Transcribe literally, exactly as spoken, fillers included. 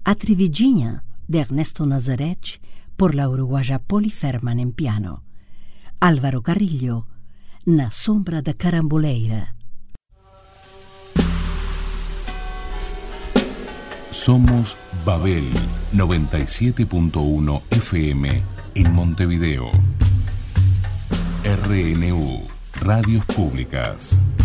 Atrivigina, de Ernesto Nazareth, por la uruguaya Poli Ferman en piano. Álvaro Carrillo, Na sombra da caramboleira. Somos Babel noventa y siete punto uno F M en Montevideo. R N U, Radios Públicas.